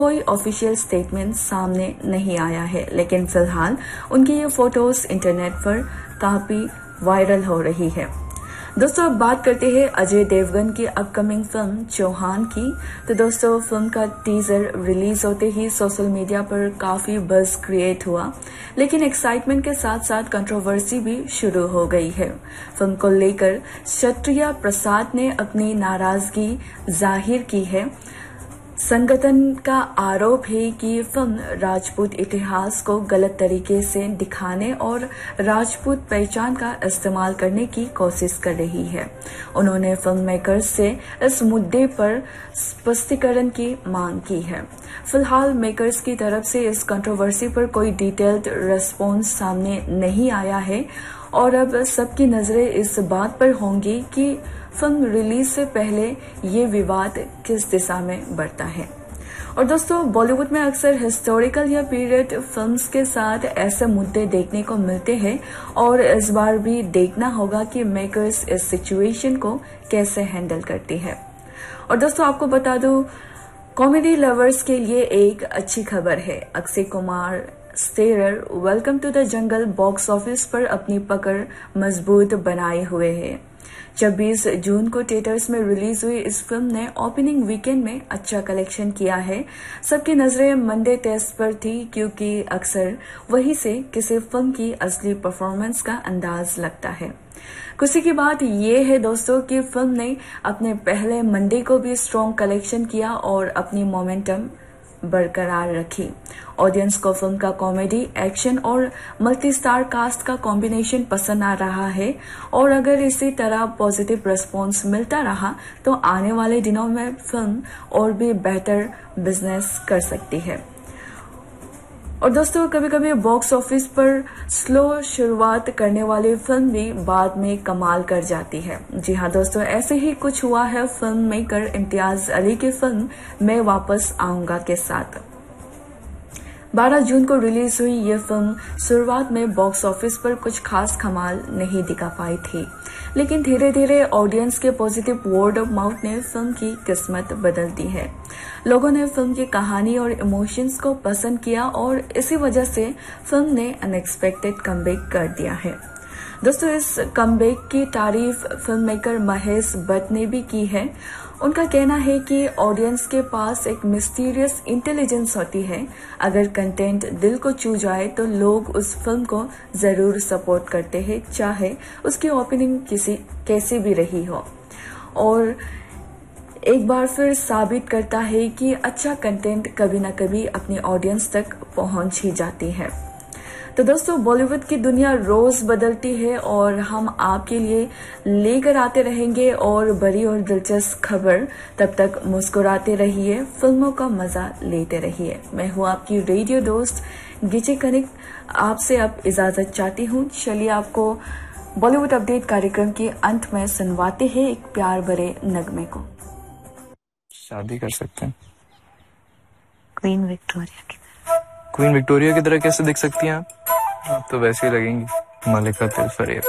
कोई official statement सामने नहीं आया है, लेकिन फिलहाल उनकी ये फोटोज इंटरनेट पर काफी वायरल हो रही है। दोस्तों अब बात करते हैं अजय देवगन की अपकमिंग फिल्म चौहान की। तो दोस्तों फिल्म का टीजर रिलीज होते ही सोशल मीडिया पर काफी बज़ क्रिएट हुआ, लेकिन एक्साइटमेंट के साथ साथ कंट्रोवर्सी भी शुरू हो गई है। फिल्म को लेकर क्षत्रिया प्रसाद ने अपनी नाराजगी जाहिर की है। संगठन का आरोप है कि फिल्म राजपूत इतिहास को गलत तरीके से दिखाने और राजपूत पहचान का इस्तेमाल करने की कोशिश कर रही है। उन्होंने फिल्म मेकर्स से इस मुद्दे पर स्पष्टीकरण की मांग की है। फिलहाल मेकर्स की तरफ से इस कंट्रोवर्सी पर कोई डिटेल्ड रिस्पॉन्स सामने नहीं आया है और अब सबकी नजरें इस बात पर होंगी कि फिल्म रिलीज से पहले ये विवाद किस दिशा में बढ़ता है। और दोस्तों बॉलीवुड में अक्सर हिस्टोरिकल या पीरियड फिल्म्स के साथ ऐसे मुद्दे देखने को मिलते हैं और इस बार भी देखना होगा कि मेकर्स इस सिचुएशन को कैसे हैंडल करती है। और दोस्तों आपको बता दूं, कॉमेडी लवर्स के लिए एक अच्छी खबर है। Akshay Kumar स्टेरर welcome to the jungle box office पर अपनी पकड़ मजबूत बनाए हुए है। 26 जून को थिएटर्स में रिलीज हुई इस फिल्म ने ओपनिंग वीकेंड में अच्छा कलेक्शन किया है। सबकी नजरें मंडे टेस्ट पर थी क्योंकि अक्सर वहीं से किसी फिल्म की असली परफॉर्मेंस का अंदाज लगता है। खुशी की बात यह है दोस्तों कि फिल्म ने अपने पहले मंडे को भी स्ट्रॉन्ग कलेक्शन किया और अपनी मोमेंटम बरकरार रखी। ऑडियंस को फिल्म का कॉमेडी, एक्शन और मल्टी स्टार कास्ट का कॉम्बिनेशन पसंद आ रहा है और अगर इसी तरह पॉजिटिव रिस्पॉन्स मिलता रहा तो आने वाले दिनों में फिल्म और भी बेहतर बिजनेस कर सकती है। और दोस्तों कभी कभी बॉक्स ऑफिस पर स्लो शुरुआत करने वाली फिल्म भी बाद में कमाल कर जाती है। जी हाँ दोस्तों, ऐसे ही कुछ हुआ है फिल्म मेकर इम्तियाज अली की फिल्म मैं वापस आऊंगा के साथ। 12 जून को रिलीज हुई ये फिल्म शुरुआत में बॉक्स ऑफिस पर कुछ खास कमाल नहीं दिखा पाई थी, लेकिन धीरे धीरे ऑडियंस के पॉजिटिव वर्ड ऑफ माउथ ने फिल्म की किस्मत बदल दी है। लोगों ने फिल्म की कहानी और इमोशंस को पसंद किया और इसी वजह से फिल्म ने अनएक्सपेक्टेड कमबैक कर दिया है। दोस्तों इस कमबैक की तारीफ फिल्म मेकर महेश भट्ट ने भी की है। उनका कहना है कि ऑडियंस के पास एक मिस्टीरियस इंटेलिजेंस होती है। अगर कंटेंट दिल को छू जाए तो लोग उस फिल्म को जरूर सपोर्ट करते हैं, चाहे उसकी ओपनिंग कैसी भी रही हो। और एक बार फिर साबित करता है कि अच्छा कंटेंट कभी न कभी अपनी ऑडियंस तक पहुंच ही जाती है। तो दोस्तों बॉलीवुड की दुनिया रोज बदलती है और हम आपके लिए लेकर आते रहेंगे और बड़ी और दिलचस्प खबर। तब तक मुस्कुराते रहिए, फिल्मों का मजा लेते रहिए। मैं हूँ आपकी रेडियो दोस्त गिची कनिक, आपसे अब इजाजत चाहती हूँ। चलिए आपको बॉलीवुड अपडेट कार्यक्रम के अंत में सुनवाते हैं एक प्यार भरे नगमे को। शादी कर सकते हैं क्वीन विक्टोरिया की तरह। क्वीन विक्टोरिया की तरह कैसे दिख सकती हैं आप तो वैसे ही लगेंगी मलिका तिलफरेब।